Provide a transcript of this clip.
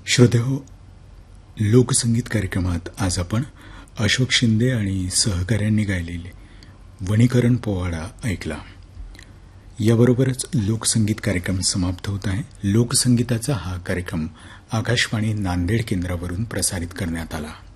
श्रोतेहो, लोकसंगीत कार्यक्रमात आज आपण अशोक शिंदे आणि सहकाऱ्यांनी गायलेले वनीकरण पोवाडा ऐकला. याबरोबरच लोकसंगीत कार्यक्रम समाप्त होत आहे. लोकसंगीताचा हा कार्यक्रम आकाशवाणी नांदेड केंद्रावरून प्रसारित करण्यात आला.